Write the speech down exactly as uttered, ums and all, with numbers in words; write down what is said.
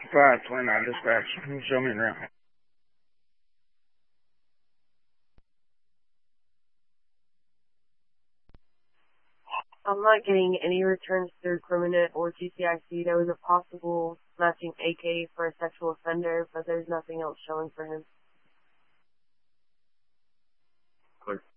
five twenty-nine dispatch. Can you show me around? I'm not getting any returns through Criminate or G C I C. There was a possible matching A K for a sexual offender, but there's nothing else showing for him. Clear.